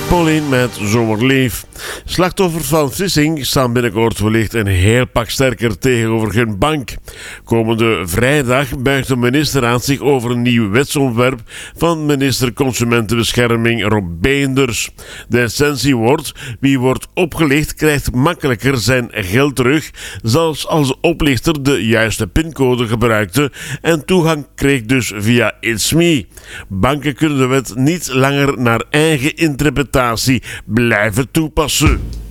Pauline met Zomerleef. Slachtoffers van phishing staan binnenkort wellicht een heel pak sterker tegenover hun bank. Komende vrijdag buigt de ministerraad zich over een nieuw wetsontwerp van minister Consumentenbescherming Rob Beenders. De essentie wordt: wie wordt opgelicht krijgt makkelijker zijn geld terug, zelfs als de oplichter de juiste pincode gebruikte en toegang kreeg dus via It's Me. Banken kunnen de wet niet langer naar eigen interpretatie blijven toepassen.